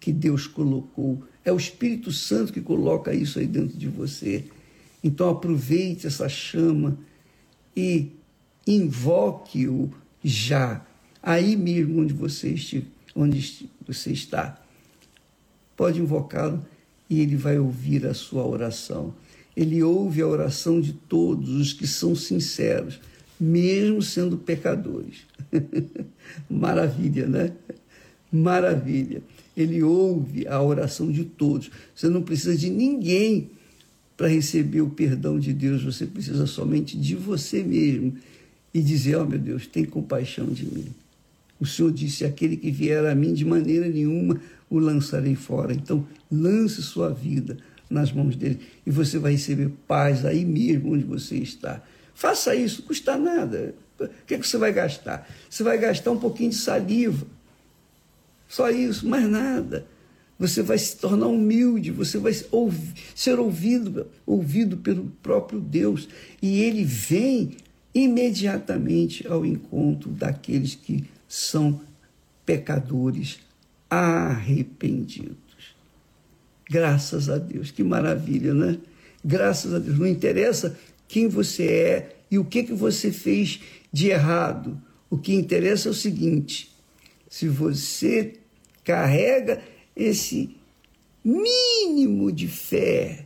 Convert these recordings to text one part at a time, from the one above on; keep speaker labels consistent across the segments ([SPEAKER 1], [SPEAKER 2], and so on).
[SPEAKER 1] que Deus colocou. É o Espírito Santo que coloca isso aí dentro de você. Então aproveite essa chama e invoque-o já, aí mesmo onde você está. Pode invocá-lo e ele vai ouvir a sua oração. Ele ouve a oração de todos os que são sinceros, mesmo sendo pecadores. Maravilha, né? Maravilha. Ele ouve a oração de todos. Você não precisa de ninguém para receber o perdão de Deus. Você precisa somente de você mesmo e dizer: ó, meu Deus, tem compaixão de mim. O Senhor disse: aquele que vier a mim, de maneira nenhuma o lançarei fora. Então, lance sua vida nas mãos dele e você vai receber paz aí mesmo onde você está. Faça isso, não custa nada. O que é que você vai gastar? Você vai gastar um pouquinho de saliva. Só isso, mais nada. Você vai se tornar humilde, você vai ser ouvido pelo próprio Deus. E ele vem imediatamente ao encontro daqueles que são pecadores arrependidos. Graças a Deus, que maravilha, né? Graças a Deus. Não interessa quem você é e o que você fez de errado. O que interessa é o seguinte: se você carrega esse mínimo de fé,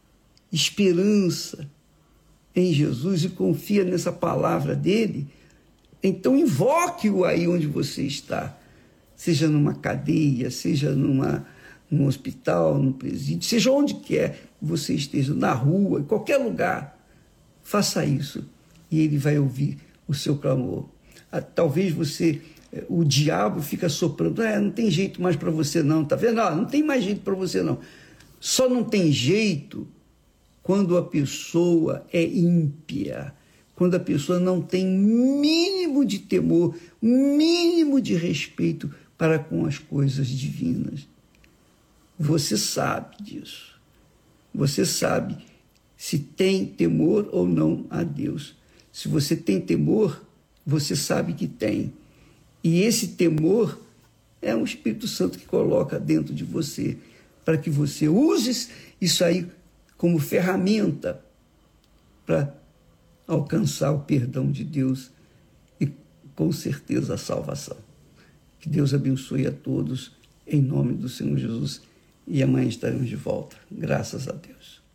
[SPEAKER 1] esperança em Jesus e confia nessa palavra dele, então invoque-o aí onde você está, seja numa cadeia, seja num hospital, num presídio, seja onde quer que você esteja, na rua, em qualquer lugar. Faça isso e ele vai ouvir o seu clamor. Talvez o diabo fica soprando: não tem jeito mais para você não, tá vendo? Não tem mais jeito para você não. Só não tem jeito quando a pessoa é ímpia, quando a pessoa não tem mínimo de temor, mínimo de respeito para com as coisas divinas. Você sabe disso. Você sabe se tem temor ou não a Deus. Se você tem temor, você sabe que tem. E esse temor é um Espírito Santo que coloca dentro de você, para que você use isso aí como ferramenta para alcançar o perdão de Deus e, com certeza, a salvação. Que Deus abençoe a todos, em nome do Senhor Jesus. E amanhã estaremos de volta. Graças a Deus.